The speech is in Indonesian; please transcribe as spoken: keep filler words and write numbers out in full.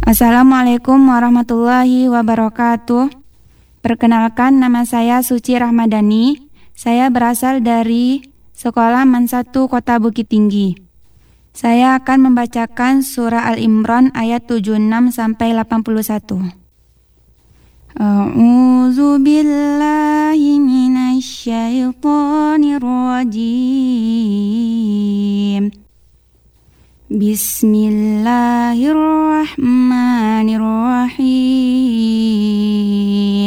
Assalamualaikum warahmatullahi wabarakatuh. Perkenalkan, nama saya Suci Rahmadani. Saya berasal dari Sekolah Man satu Kota Bukit Tinggi. Saya akan membacakan surah Al-Imran ayat tujuh puluh enam sampai delapan puluh satu. A'udzu billahi minasy syaithanir rajim. Bismillahirrahmanirrahim.